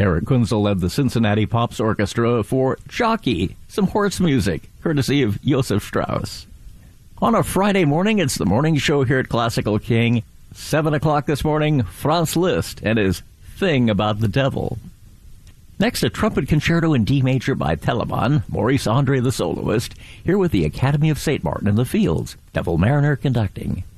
Eric Kunzel led the Cincinnati Pops Orchestra for Jockey, some horse music, courtesy of Joseph Strauss. On a Friday morning, it's the morning show here at Classical King. 7 o'clock this morning, Franz Liszt and his Thing About the Devil. Next, a trumpet concerto in D major by Telemann, Maurice Andre the soloist, here with the Academy of St. Martin in the Fields, Neville Mariner conducting.